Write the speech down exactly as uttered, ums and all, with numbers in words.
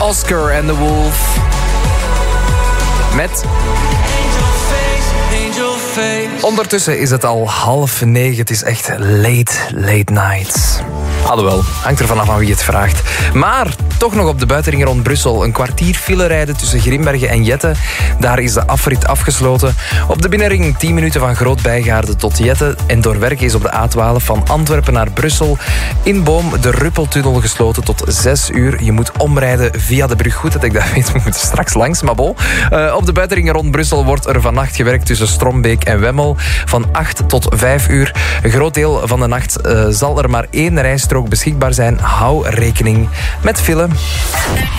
Oscar and the Wolf. Met... Ondertussen is het al half negen. Het is echt late, late night. Alhoewel, hangt er vanaf aan wie het vraagt. Maar toch nog op de buitenring rond Brussel. Een kwartier file rijden tussen Grimbergen en Jette. Daar is de afrit afgesloten. Op de binnenring tien minuten van Groot-Bijgaarden tot Jette. En doorwerken is op de A twaalf van Antwerpen naar Brussel. In Boom de Ruppeltunnel gesloten tot zes uur. Je moet omrijden via de brug. Goed dat ik dat weet, we moeten straks langs, maar bon. Uh, op de buitenring rond Brussel wordt er vannacht gewerkt tussen Strombeek en Wemmel. Van acht tot vijf uur. Een groot deel van de nacht uh, zal er maar één rijstrook beschikbaar zijn. Hou rekening met file.